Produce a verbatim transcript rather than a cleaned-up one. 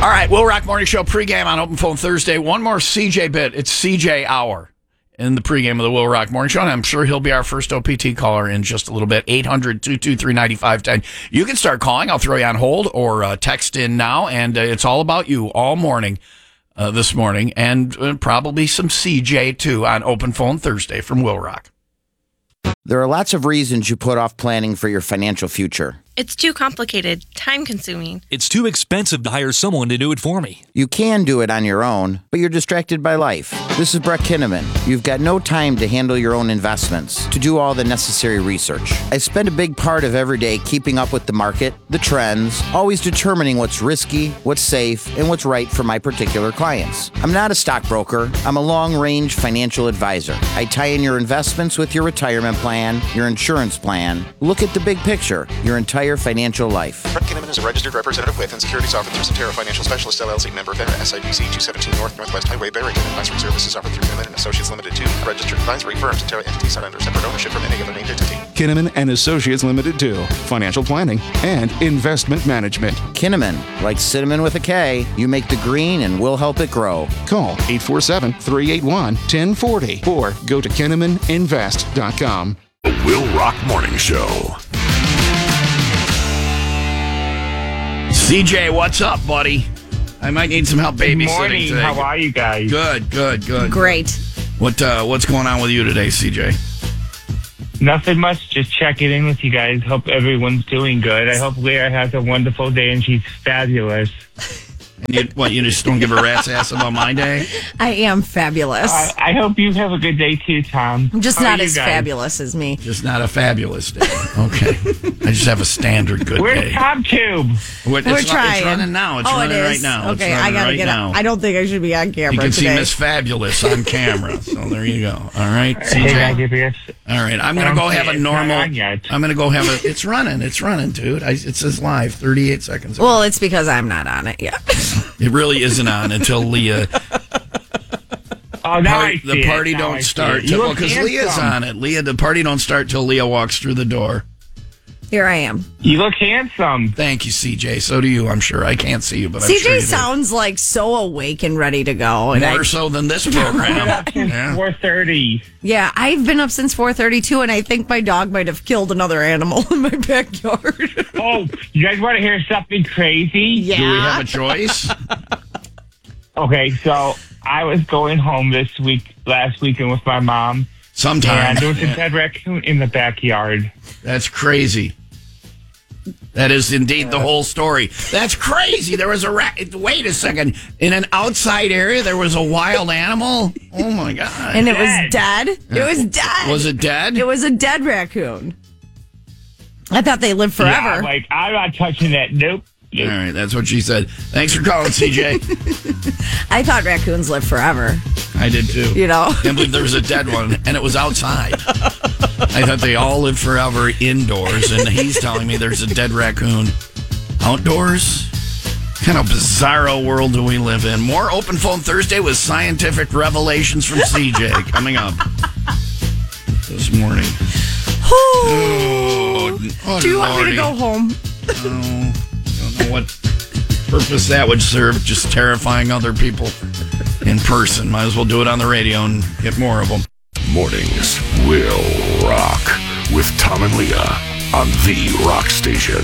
All right, Will Rock Morning Show pregame on Open Phone Thursday. One more C J bit. It's C J Hour in the pregame of the Will Rock Morning Show, and I'm sure he'll be our first O P T caller in just a little bit. eight hundred, two two three, nine five one zero. You can start calling. I'll throw you on hold or uh, text in now, and uh, it's all about you all morning uh, this morning, and uh, probably some C J, too, on Open Phone Thursday from Will Rock. There are lots of reasons you put off planning for your financial future. It's too complicated, time-consuming. It's too expensive to hire someone to do it for me. You can do it on your own, but you're distracted by life. This is Brett Kinnaman. You've got no time to handle your own investments, to do all the necessary research. I spend a big part of every day keeping up with the market, the trends, always determining what's risky, what's safe, and what's right for my particular clients. I'm not a stockbroker. I'm a long-range financial advisor. I tie in your investments with your retirement plan, your insurance plan. Look at the big picture, your entire financial life. Brett Kinnaman is a registered representative with and securities offered through Centera Financial Specialist, L L C, member FINRA, S I B C two seventeen North Northwest Highway, Barrington. Advisory services offered through Kinnaman and Associates Limited to a registered advisory firm. Centera entities not under separate ownership from any other named entity. Kinnaman and Associates Limited to financial planning and investment management. Kinnaman, like cinnamon with a K, you make the green and we'll help it grow. Call eight four seven, three eight one, one zero four zero or go to kinnaman invest dot com. The Will Rock Morning Show. C J, what's up, buddy? I might need some help babysitting Good morning. today. How are you guys? Good, good, good. Great. What uh, what's going on with you today, C J? Nothing much. Just checking in with you guys. Hope everyone's doing good. I hope Leah has a wonderful day and she's fabulous. And you, what, you just don't give a rat's ass about my day? I am fabulous. I, I hope you have a good day too, Tom. I'm just How not are you as guys? fabulous as me. Just not a fabulous day. Okay. I just have a standard good Where's day. TomTube? What, We're it's, trying. It's running now. It's oh, running it is? right now. Okay, it's I gotta right get now. it. I don't think I should be on camera You can today. see Miss Fabulous on camera. So there you go. All right, C Hey, J. I give you a- All right, I'm gonna Um, go have a it's not normal. on yet. I'm gonna go have a. It's running. It's running, dude. I, it says live. thirty-eight seconds. Well, it's because I'm not on it yet. It really isn't on until Leah. Oh, now Party, I see the it. party Now don't I see start it. You till look because Leah's handsome. on it. Leah, the party don't start till Leah walks through the door. Here I am. You look handsome. Thank you, C J. So do you. I'm sure. I can't see you, but I'm C J sure you do. sounds like so awake and ready to go. And More I, so than this program. Yeah. four thirty. yeah, I've been up since four thirty-two, and I think my dog might have killed another animal in my backyard. Oh, you guys want to hear something crazy? yeah. Do we have a choice? Okay, so I was going home this week, last weekend with my mom, Sometimes. and there was a Yeah. dead raccoon in the backyard. That's crazy. That is indeed the whole story. That's crazy. There was a ra- wait a second. In an outside area, there was a wild animal. Oh my god! and it was dead. It was dead. Was it dead? It was a dead raccoon. I thought they lived forever. Yeah, like, I'm not touching that. Nope. All right, that's what she said. Thanks for calling, C J. I thought raccoons lived forever. I did too. You know? Can't believe there was a dead one, and it was outside. I thought they all lived forever indoors, and he's telling me there's a dead raccoon outdoors. What kind of bizarro world do we live in? More Open Phone Thursday with scientific revelations from C J coming up this morning. Oh, oh, Do you want me Lordy. to go home? Oh, I don't know what purpose that would serve, just terrifying other people in person. Might as well do it on the radio and get more of them. Mornings will rock with Tom and Leah on the Rock Station.